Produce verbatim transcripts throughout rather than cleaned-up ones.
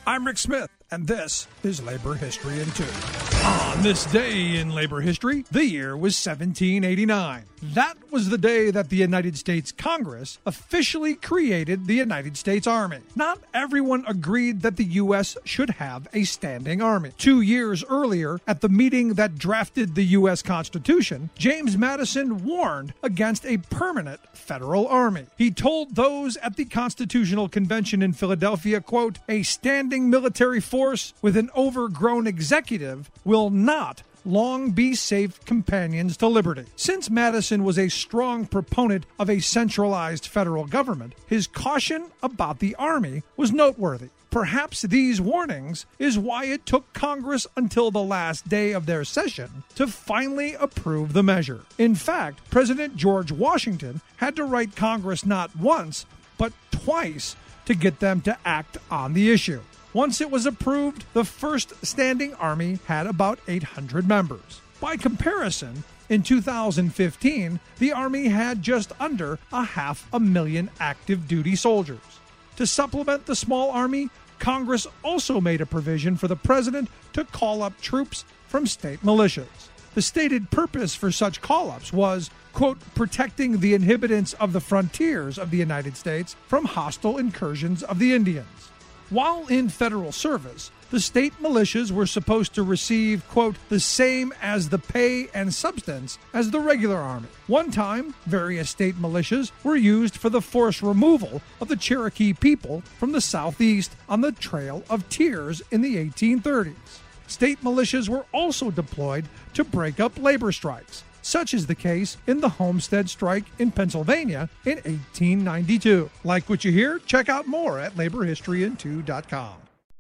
I'm Rick Smith, and this is Labor History in Two. On this day in labor history, the year was seventeen eighty-nine. That was the day that the United States Congress officially created the United States Army. Not everyone agreed that the U S should have a standing army. Two years earlier, at the meeting that drafted the U S Constitution, James Madison warned against a permanent federal army. He told those at the Constitutional Convention in Philadelphia, quote, "A standing military force with an overgrown executive will not long be safe companions to liberty." Since Madison was a strong proponent of a centralized federal government, his caution about the Army was noteworthy. Perhaps these warnings is why it took Congress until the last day of their session to finally approve the measure. In fact, President George Washington had to write Congress not once, but twice to get them to act on the issue. Once it was approved, the first standing army had about eight hundred members. By comparison, in two thousand fifteen, the Army had just under a half a million active duty soldiers. To supplement the small Army, Congress also made a provision for the president to call up troops from state militias. The stated purpose for such call-ups was, quote, protecting the inhabitants of the frontiers of the United States from hostile incursions of the Indians. While in federal service, the state militias were supposed to receive, quote, the same as the pay and substance as the regular army. One time, various state militias were used for the forced removal of the Cherokee people from the southeast on the Trail of Tears in the eighteen thirties. State militias were also deployed to break up labor strikes. Such is the case in the Homestead Strike in Pennsylvania in eighteen ninety-two. Like what you hear? Check out more at labor history in two dot com.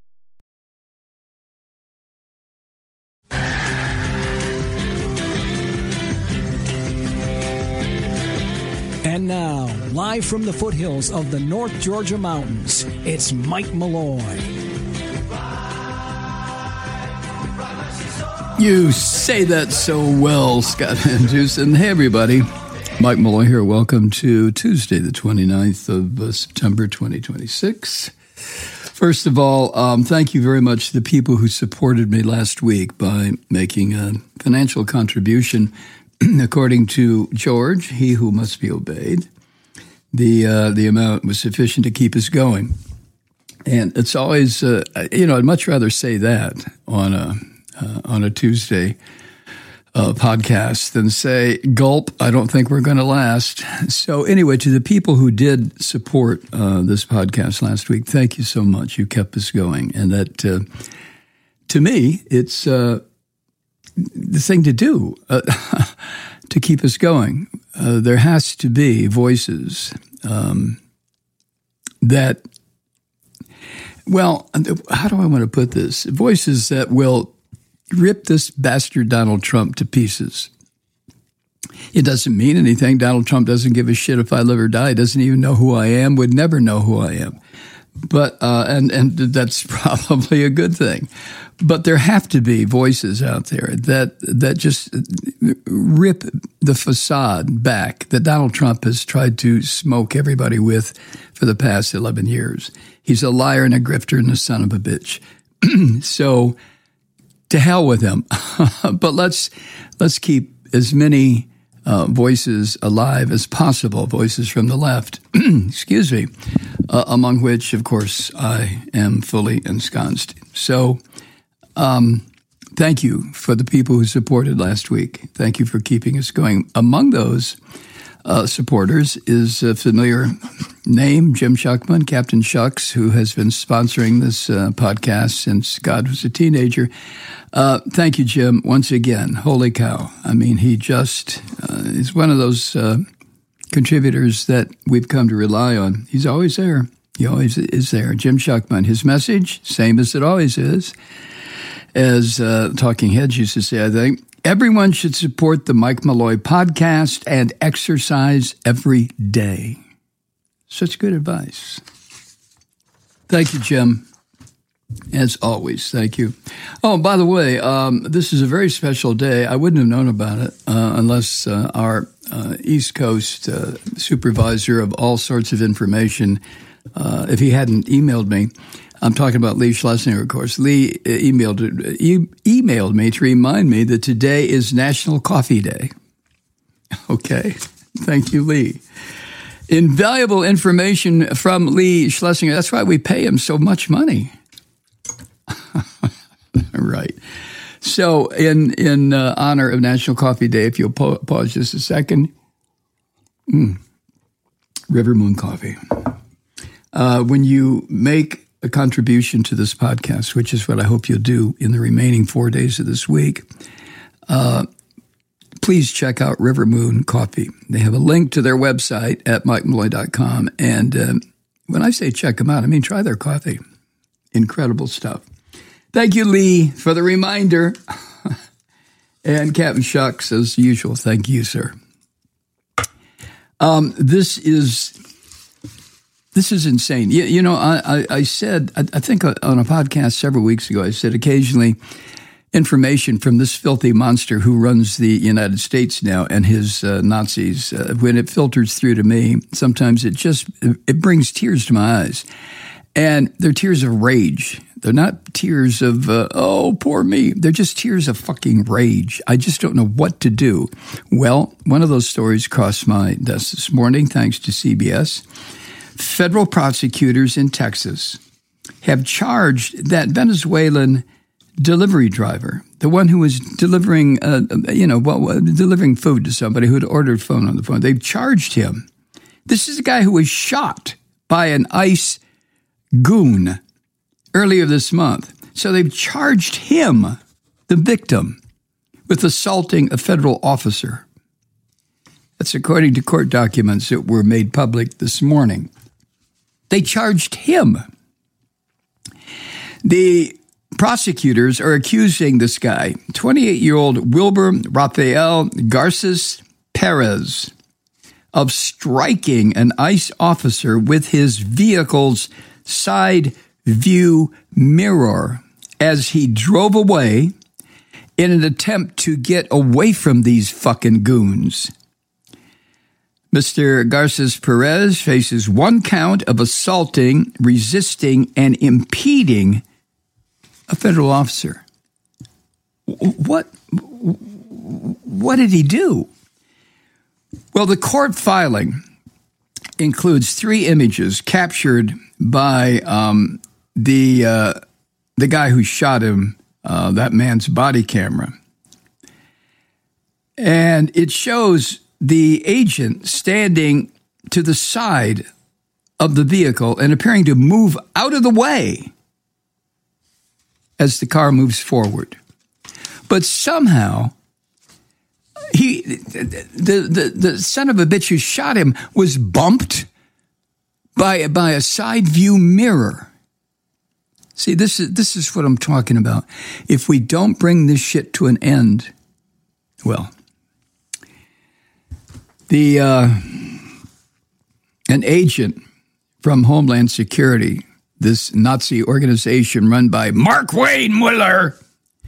And now, live from the foothills of the North Georgia mountains, it's Mike Malloy. You say that so well, Scott Andrews. And hey, everybody. Mike Malloy here. Welcome to Tuesday, the twenty-ninth of uh, September, twenty twenty-six. First of all, um, thank you very much to the people who supported me last week by making a financial contribution. According to George, he who must be obeyed, the uh, the amount was sufficient to keep us going. And it's always, uh, you know, I'd much rather say that on a Uh, on a Tuesday uh, podcast than say, gulp, I don't think we're going to last. So anyway, to the people who did support uh, this podcast last week, thank you so much. You kept us going. And that, uh, to me, it's uh, the thing to do uh, to keep us going. Uh, there has to be voices um, that, well, how do I want to put this? Voices that will rip this bastard Donald Trump to pieces. It doesn't mean anything. Donald Trump doesn't give a shit if I live or die. He doesn't even know who I am, would never know who I am. But, uh, and, and that's probably a good thing. But there have to be voices out there that, that just rip the facade back that Donald Trump has tried to smoke everybody with for the past eleven years. He's a liar and a grifter and a son of a bitch. So, to hell with him. But let's let's keep as many uh, voices alive as possible, voices from the left, excuse me, uh, among which, of course, I am fully ensconced. So um, thank you for the people who supported last week. Thank you for keeping us going. Among those uh, supporters is a familiar name, Jim Shuckman, Captain Shucks, who has been sponsoring this uh, podcast since God was a teenager. Uh, thank you, Jim, once again. Holy cow. I mean, he just uh, is one of those uh, contributors that we've come to rely on. He's always there. He always is there. Jim Shuckman, his message, same as it always is. As uh, Talking Heads used to say, I think, everyone should support the Mike Malloy podcast and exercise every day. Such good advice. Thank you, Jim. As always, thank you. Oh, by the way, um, this is a very special day. I wouldn't have known about it uh, unless uh, our uh, East Coast uh, supervisor of all sorts of information, uh, if he hadn't emailed me, I'm talking about Lee Schlesinger, of course. Lee emailed, e- emailed me to remind me that today is National Coffee Day. Okay. Thank you, Lee. Invaluable information from Lee Schlesinger. That's why we pay him so much money. Right. So in, in uh, honor of National Coffee Day, if you'll pa- pause just a second. Mm. River Moon Coffee. Uh, when you make a contribution to this podcast, which is what I hope you'll do in the remaining four days of this week, uh, please check out River Moon Coffee. They have a link to their website at mike malloy dot com. And uh, when I say check them out, I mean try their coffee. Incredible stuff. Thank you, Lee, for the reminder. And Captain Shucks, as usual, thank you, sir. Um, this is this is insane. You, you know, I, I, I said, I, I think on a podcast several weeks ago, I said occasionally information from this filthy monster who runs the United States now and his uh, Nazis, uh, when it filters through to me, sometimes it just, it brings tears to my eyes. And they're tears of rage. They're not tears of, uh, oh, poor me. They're just tears of fucking rage. I just don't know what to do. Well, one of those stories crossed my desk this morning, thanks to C B S. Federal prosecutors in Texas have charged that Venezuelan delivery driver, the one who was delivering, uh, you know, well, delivering food to somebody who had ordered phone on the phone. They've charged him. This is a guy who was shot by an ICE goon earlier this month. So they've charged him, the victim, with assaulting a federal officer. That's according to court documents that were made public this morning. They charged him. The prosecutors are accusing this guy, twenty-eight-year-old Wilber Rafael Garces Perez, of striking an ICE officer with his vehicle's side view mirror as he drove away in an attempt to get away from these fucking goons. Mister Garces Perez faces one count of assaulting, resisting, and impeding a federal officer. What, what did he do? Well, the court filing includes three images captured by um, the uh, the guy who shot him, uh, that man's body camera. And it shows the agent standing to the side of the vehicle and appearing to move out of the way as the car moves forward. But somehow, he, the, the, the son of a bitch who shot him was bumped by, by a side view mirror. See, this is, this is what I'm talking about. If we don't bring this shit to an end, well, the, uh, an agent from Homeland Security, this Nazi organization run by Mark Wayne Mueller,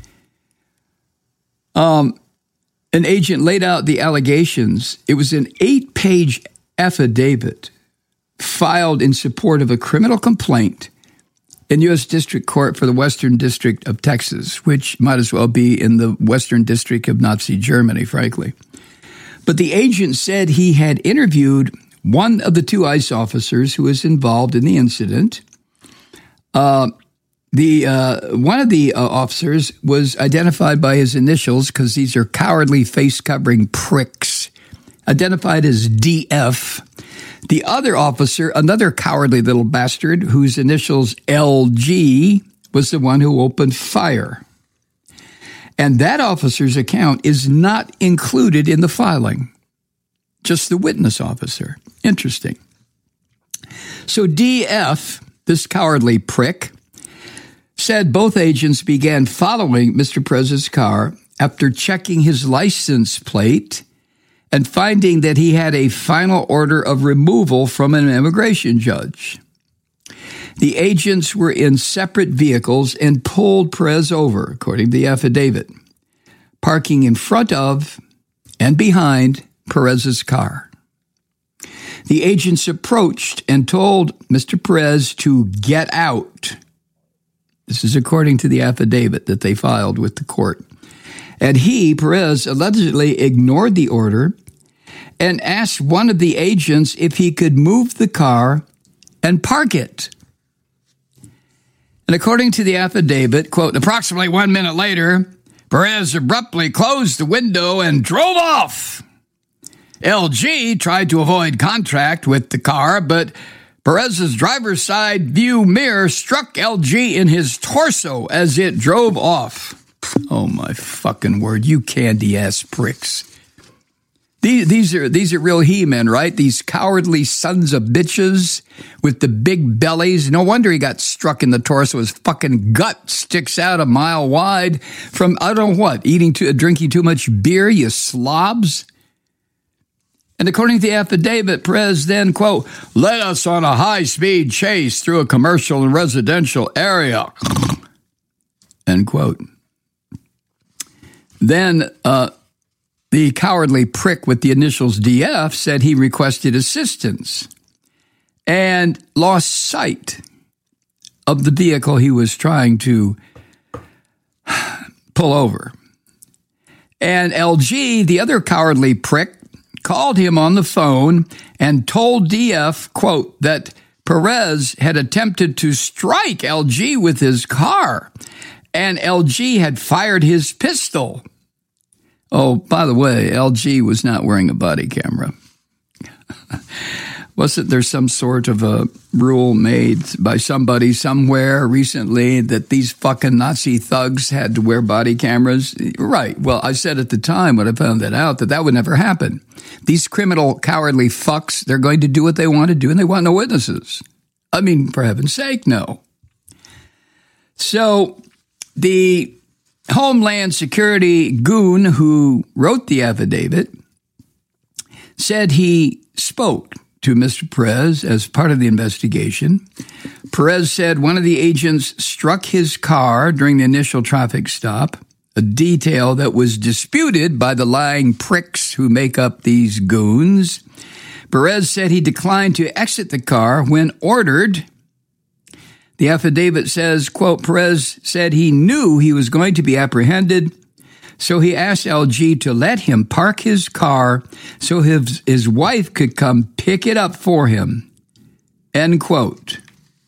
um, an agent laid out the allegations. It was an eight-page affidavit filed in support of a criminal complaint in U S District Court for the Western District of Texas, which might as well be in the Western District of Nazi Germany, frankly. But the agent said he had interviewed one of the two ICE officers who was involved in the incident. Uh, the uh, one of the uh, officers was identified by his initials because these are cowardly face-covering pricks, identified as D F. The other officer, another cowardly little bastard whose initials L G, was the one who opened fire. And that officer's account is not included in the filing, just the witness officer. Interesting. So D F, this cowardly prick, said both agents began following Mister Perez's car after checking his license plate and finding that he had a final order of removal from an immigration judge. The agents were in separate vehicles and pulled Perez over, according to the affidavit, parking in front of and behind Perez's car. The agents approached and told Mister Perez to get out This is according to the affidavit that they filed with the court. And he, Perez, allegedly ignored the order and asked one of the agents if he could move the car and park it. And according to the affidavit, quote, approximately one minute later, Perez abruptly closed the window and drove off. L G tried to avoid contact with the car, but Perez's driver's side view mirror struck L G in his torso as it drove off. Oh, my fucking word, you candy-ass pricks. These, these are these are real he-men, right? These cowardly sons of bitches with the big bellies. No wonder he got struck in the torso. His fucking gut sticks out a mile wide from, I don't know what, eating too, drinking too much beer, you slobs. And according to the affidavit, Perez then, quote, led us on a high-speed chase through a commercial and residential area, end quote. Then uh, the cowardly prick with the initials D F said he requested assistance and lost sight of the vehicle he was trying to pull over. And L G, the other cowardly prick, called him on the phone and told D F, quote, that Perez had attempted to strike L G with his car, and L G had fired his pistol. Oh, by the way, L G was not wearing a body camera. Wasn't there some sort of a rule made by somebody somewhere recently that these fucking Nazi thugs had to wear body cameras? Right. Well, I said at the time when I found that out that that would never happen. These criminal, cowardly fucks, they're going to do what they want to do, and they want no witnesses. I mean, for heaven's sake, no. So the Homeland Security goon who wrote the affidavit said he spoke to Mister Perez as part of the investigation. Perez said one of the agents struck his car during the initial traffic stop, a detail that was disputed by the lying pricks who make up these goons. Perez said he declined to exit the car when ordered. The affidavit says, quote, Perez said he knew he was going to be apprehended, so he asked L G to let him park his car so his, his wife could come pick it up for him, end quote.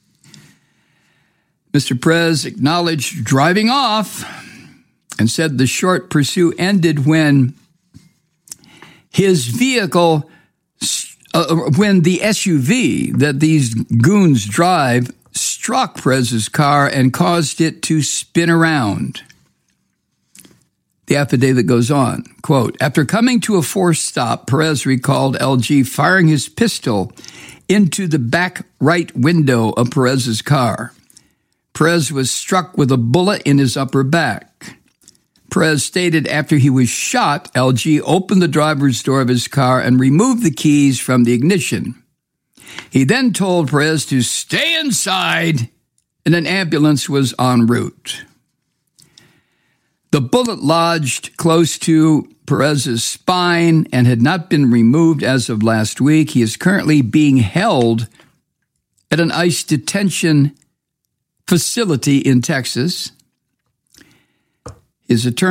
Mister Perez acknowledged driving off and said the short pursuit ended when his vehicle, uh, when the S U V that these goons drive struck Perez's car and caused it to spin around. The affidavit goes on, quote, after coming to a forced stop, Perez recalled L G firing his pistol into the back right window of Perez's car. Perez was struck with a bullet in his upper back. Perez stated after he was shot, L G opened the driver's door of his car and removed the keys from the ignition. He then told Perez to stay inside, and an ambulance was en route. The bullet lodged close to Perez's spine and had not been removed as of last week. He is currently being held at an ICE detention facility in Texas. His attorney